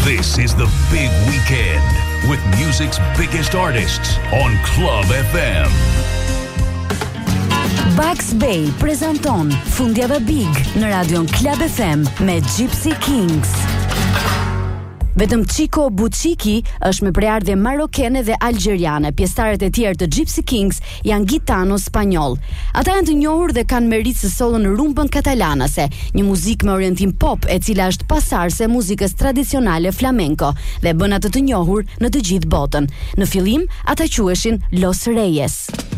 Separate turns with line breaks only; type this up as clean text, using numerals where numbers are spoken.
This is the big weekend with music's biggest artists on Club FM.
Bugs Bay prezanton Fundjava Big në radion Club FM me Gypsy Kings. Vetëm Chico Buchiki është me preardhje marokene dhe algjeriane. Pjesëtarët e tjerë të Gypsy Kings janë gitano-spanjoll. Ata janë të njohur dhe kanë meritë së sollën rumbën katalanase, një muzikë me orientim pop e cila është pasarse muzikës tradicionale flamenco dhe bën atë të njohur në të gjithë botën. Në fillim ata quheshin Los Reyes.